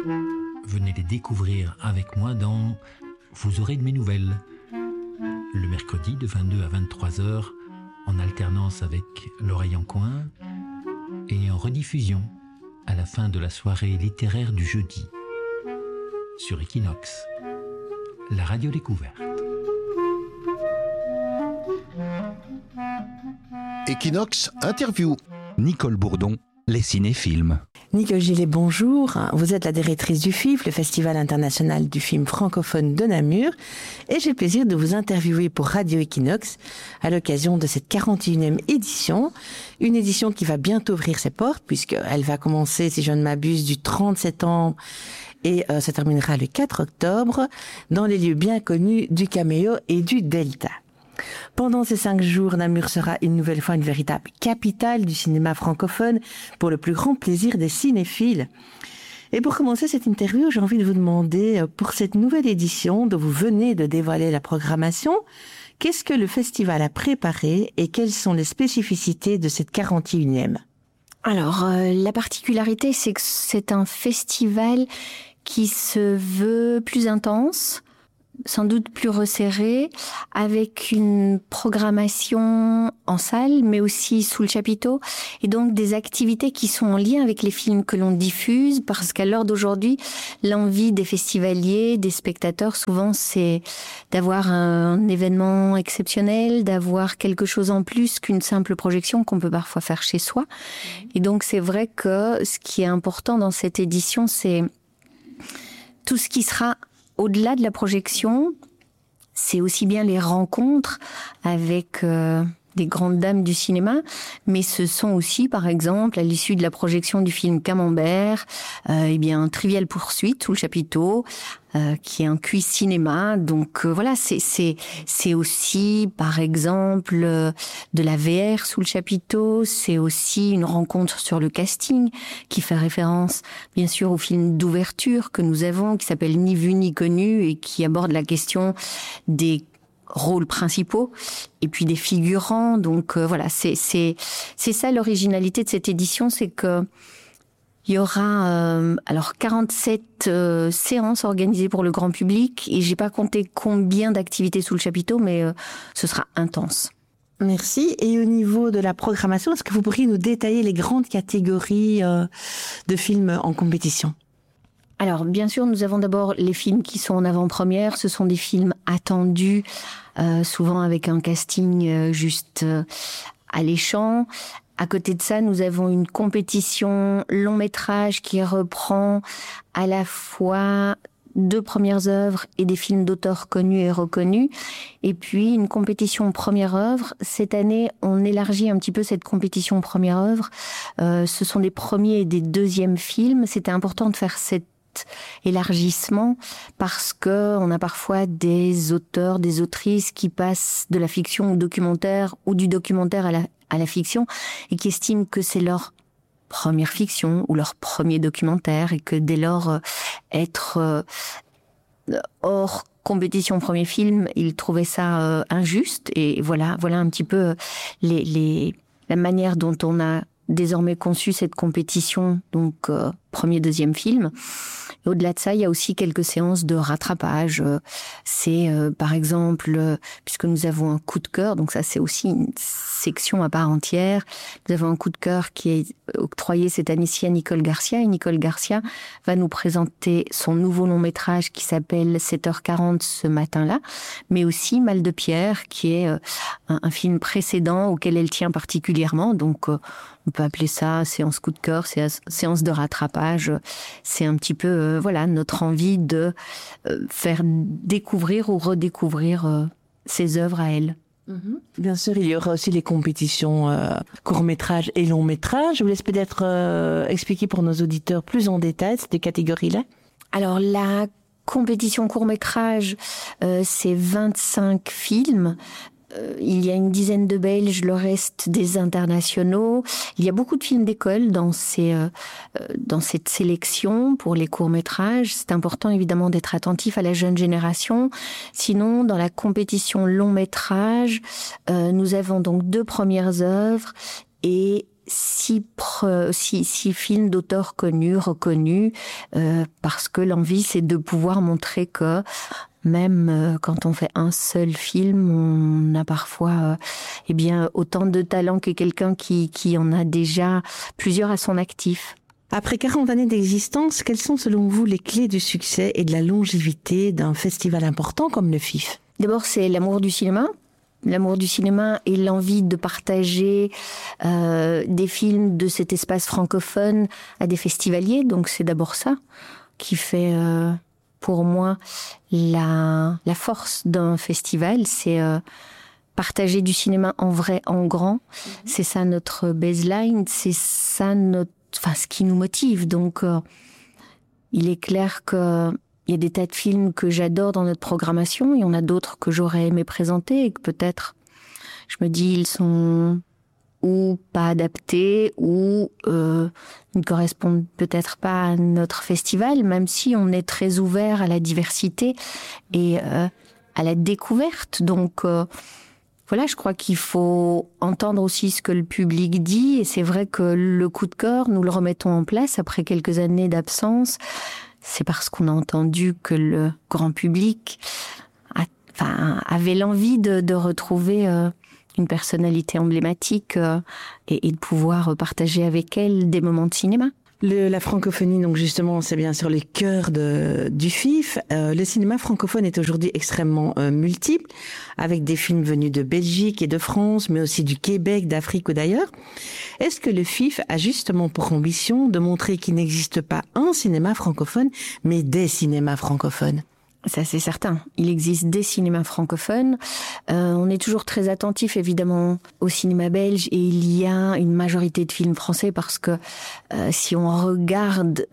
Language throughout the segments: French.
Venez les découvrir avec moi dans Vous aurez de mes nouvelles. Le mercredi de 22 à 23 heures, en alternance avec L'Oreille en coin et en rediffusion à la fin de la soirée littéraire du jeudi sur Equinox, la radio découverte. Equinox Interview. Nicole Bourdon, les cinéfilms. Nicole Gillet, bonjour. Vous êtes la directrice du FIF, le Festival international du film francophone de Namur, et j'ai le plaisir de vous interviewer pour Radio Equinox à l'occasion de cette 41e édition. Une édition qui va bientôt ouvrir ses portes, puisqu'elle va commencer, si je ne m'abuse, du 30 septembre et se terminera le 4 octobre dans les lieux bien connus du Caméo et du Delta. Pendant ces 5 jours, Namur sera une nouvelle fois une véritable capitale du cinéma francophone pour le plus grand plaisir des cinéphiles. Et pour commencer cette interview, j'ai envie de vous demander, pour cette nouvelle édition dont vous venez de dévoiler la programmation, qu'est-ce que le festival a préparé et quelles sont les spécificités de cette 41e ? Alors, la particularité, c'est que c'est un festival qui se veut plus intense, sans doute plus resserré, avec une programmation en salle, mais aussi sous le chapiteau, et donc des activités qui sont en lien avec les films que l'on diffuse, parce qu'à l'heure d'aujourd'hui, l'envie des festivaliers, des spectateurs, souvent, c'est d'avoir un événement exceptionnel, d'avoir quelque chose en plus qu'une simple projection qu'on peut parfois faire chez soi. Et donc, c'est vrai que ce qui est important dans cette édition, c'est tout ce qui sera au-delà de la projection, c'est aussi bien les rencontres avec des grandes dames du cinéma, mais ce sont aussi, par exemple, à l'issue de la projection du film Camembert, Trivial Poursuite sous le chapiteau, qui est un quiz cinéma. Donc voilà, c'est aussi, par exemple, de la VR sous le chapiteau. C'est aussi une rencontre sur le casting qui fait référence, bien sûr, au film d'ouverture que nous avons, qui s'appelle Ni vu ni connu et qui aborde la question des rôles principaux et puis des figurants. Donc voilà, c'est ça l'originalité de cette édition, c'est que il y aura 47 séances organisées pour le grand public et j'ai pas compté combien d'activités sous le chapiteau, mais ce sera intense. Merci. Et au niveau de la programmation, est-ce que vous pourriez nous détailler les grandes catégories de films en compétition ? Alors, bien sûr, nous avons d'abord les films qui sont en avant-première. Ce sont des films attendus, souvent avec un casting juste alléchant. À côté de ça, nous avons une compétition long-métrage qui reprend à la fois 2 premières œuvres et des films d'auteurs connus et reconnus. Et puis, une compétition première œuvre. Cette année, on élargit un petit peu cette compétition première œuvre. Ce sont des premiers et des deuxièmes films. C'était important de faire cet élargissement parce que on a parfois des auteurs, des autrices qui passent de la fiction au documentaire ou du documentaire à la fiction et qui estiment que c'est leur première fiction ou leur premier documentaire et que dès lors être hors compétition premier film, ils trouvaient ça injuste. Et voilà un petit peu la manière dont on a désormais conçu cette compétition, donc premier, deuxième film. Et au-delà de ça, il y a aussi quelques séances de rattrapage. C'est par exemple, puisque nous avons un coup de cœur, donc ça c'est aussi une section à part entière, nous avons un coup de cœur qui est octroyé cette année-ci à Nicole Garcia, et Nicole Garcia va nous présenter son nouveau long-métrage qui s'appelle 7h40 ce matin-là, mais aussi Mal de Pierre, qui est un film précédent auquel elle tient particulièrement, donc on peut appeler ça séance coup de cœur, séance de rattrapage. C'est un petit peu notre envie de faire découvrir ou redécouvrir ses œuvres à elle. Bien sûr, il y aura aussi les compétitions court-métrage et long-métrage. Je vous laisse peut-être expliquer pour nos auditeurs plus en détail ces catégories-là. Alors, la compétition court-métrage, c'est 25 films. Il y a une dizaine de Belges, le reste des internationaux. Il y a beaucoup de films d'école dans cette sélection pour les courts-métrages. C'est important évidemment d'être attentif à la jeune génération. Sinon, dans la compétition long-métrage, nous avons donc 2 premières œuvres et six films d'auteurs connus, reconnus, parce que l'envie, c'est de pouvoir montrer que même quand on fait un seul film, on a parfois autant de talent que quelqu'un qui en a déjà plusieurs à son actif. Après 40 années d'existence, quelles sont selon vous les clés du succès et de la longévité d'un festival important comme le FIF ? D'abord, c'est l'amour du cinéma. L'amour du cinéma et l'envie de partager des films de cet espace francophone à des festivaliers. Donc c'est d'abord ça qui fait pour moi la force d'un festival. C'est partager du cinéma en vrai, en grand. C'est ça notre baseline, c'est ça ce qui nous motive. Donc il est clair que il y a des tas de films que j'adore dans notre programmation. Il y en a d'autres que j'aurais aimé présenter et que peut-être, je me dis, ils sont ou pas adaptés ou ne correspondent peut-être pas à notre festival, même si on est très ouvert à la diversité et à la découverte. Donc voilà, je crois qu'il faut entendre aussi ce que le public dit. Et c'est vrai que le coup de cœur, nous le remettons en place après quelques années d'absence. C'est parce qu'on a entendu que le grand public avait l'envie de retrouver une personnalité emblématique et de pouvoir partager avec elle des moments de cinéma. La francophonie, donc justement, c'est bien sûr le cœur du FIF. Le cinéma francophone est aujourd'hui extrêmement multiple, avec des films venus de Belgique et de France, mais aussi du Québec, d'Afrique ou d'ailleurs. Est-ce que le FIF a justement pour ambition de montrer qu'il n'existe pas un cinéma francophone, mais des cinémas francophones ? Ça, c'est certain. Il existe des cinémas francophones. On est toujours très attentif, évidemment, au cinéma belge. Et il y a une majorité de films français parce que si on regarde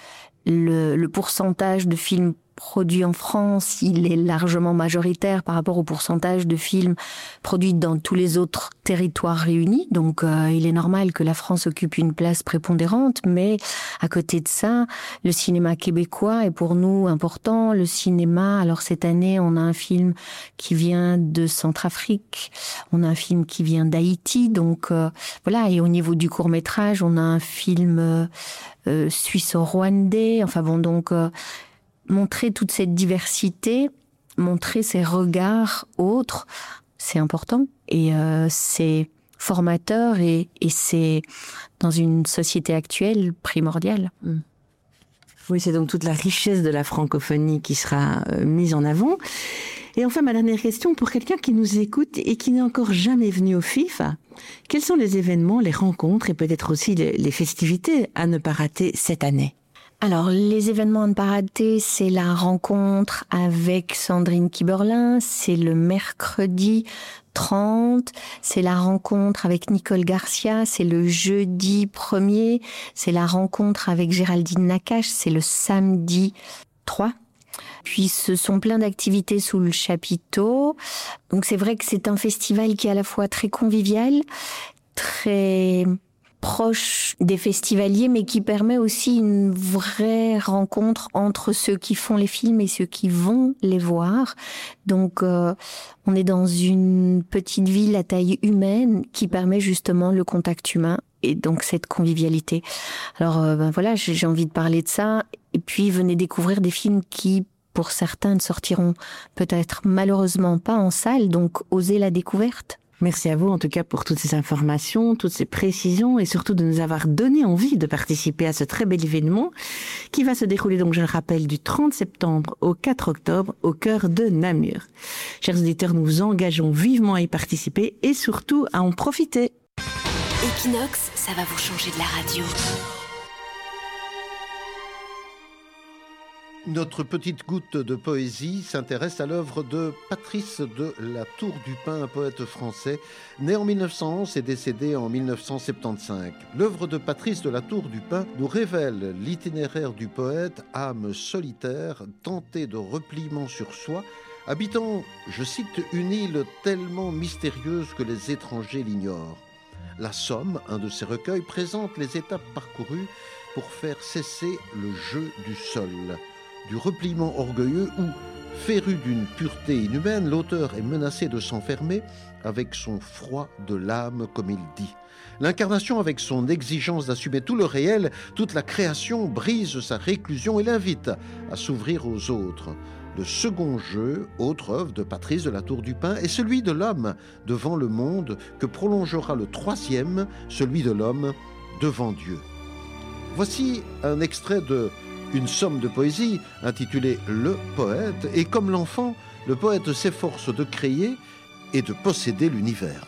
le pourcentage de films produits en France, il est largement majoritaire par rapport au pourcentage de films produits dans tous les autres territoires réunis. Donc il est normal que la France occupe une place prépondérante, mais à côté de ça, le cinéma québécois est pour nous important. Le cinéma, alors cette année, on a un film qui vient de Centrafrique, on a un film qui vient d'Haïti, donc voilà. Et au niveau du court-métrage, on a un film suisse-rwandais, enfin bon, donc montrer toute cette diversité, montrer ces regards autres, c'est important et c'est formateur et c'est, dans une société actuelle, primordial. Oui, c'est donc toute la richesse de la francophonie qui sera mise en avant. Et enfin, ma dernière question, pour quelqu'un qui nous écoute et qui n'est encore jamais venu au FIF, quels sont les événements, les rencontres et peut-être aussi les festivités à ne pas rater cette année ? Alors, les événements à ne pas rater, c'est la rencontre avec Sandrine Kiberlin, c'est le mercredi 30, c'est la rencontre avec Nicole Garcia, c'est le jeudi 1er, c'est la rencontre avec Géraldine Nakache, c'est le samedi 3. Puis ce sont plein d'activités sous le chapiteau. Donc c'est vrai que c'est un festival qui est à la fois très convivial, très proche des festivaliers, mais qui permet aussi une vraie rencontre entre ceux qui font les films et ceux qui vont les voir. Donc on est dans une petite ville à taille humaine qui permet justement le contact humain et donc cette convivialité. Alors voilà, j'ai envie de parler de ça. Et puis venez découvrir des films qui, pour certains, ne sortiront peut-être malheureusement pas en salle, donc osez la découverte. Merci à vous en tout cas pour toutes ces informations, toutes ces précisions et surtout de nous avoir donné envie de participer à ce très bel événement qui va se dérouler donc, je le rappelle, du 30 septembre au 4 octobre au cœur de Namur. Chers auditeurs, nous vous engageons vivement à y participer et surtout à en profiter. Equinox, ça va vous changer de la radio. Notre petite goutte de poésie s'intéresse à l'œuvre de Patrice de La Tour du Pin, un poète français, né en 1911 et décédé en 1975. L'œuvre de Patrice de La Tour du Pin nous révèle l'itinéraire du poète, âme solitaire, tentée de repliement sur soi, habitant, je cite, une île tellement mystérieuse que les étrangers l'ignorent. La Somme, un de ses recueils, présente les étapes parcourues pour faire cesser le jeu du sol, du repliement orgueilleux où, Féru d'une pureté inhumaine, l'auteur est menacé de s'enfermer avec son froid de l'âme, comme il dit. L'incarnation, avec son exigence d'assumer tout le réel, toute la création, brise sa réclusion et l'invite à s'ouvrir aux autres. Le second jeu, autre œuvre de Patrice de la Tour du Pin, est celui de l'homme devant le monde, que prolongera le troisième, celui de l'homme devant Dieu. Voici un extrait de une somme de poésie intitulée « Le poète », et comme l'enfant, le poète s'efforce de créer et de posséder l'univers.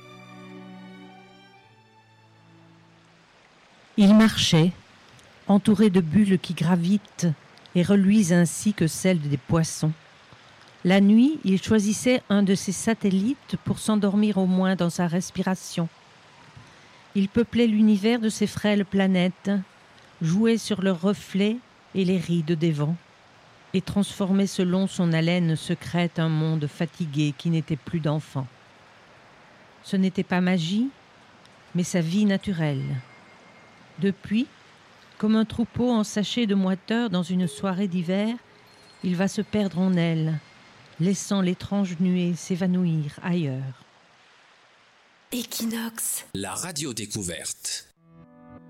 Il marchait, entouré de bulles qui gravitent et reluisent ainsi que celles des poissons. La nuit, il choisissait un de ses satellites pour s'endormir au moins dans sa respiration. Il peuplait l'univers de ces frêles planètes, jouait sur leurs reflets et les rides des vents, et transformait selon son haleine secrète un monde fatigué qui n'était plus d'enfant. Ce n'était pas magie, mais sa vie naturelle. Depuis, comme un troupeau ensaché de moiteurs dans une soirée d'hiver, il va se perdre en elle, laissant l'étrange nuée s'évanouir ailleurs. Equinox. La radio découverte.